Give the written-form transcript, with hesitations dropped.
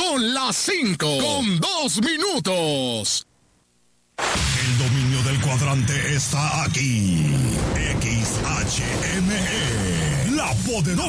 Son las 5:02. El dominio del cuadrante está aquí. XHME, la poderosa.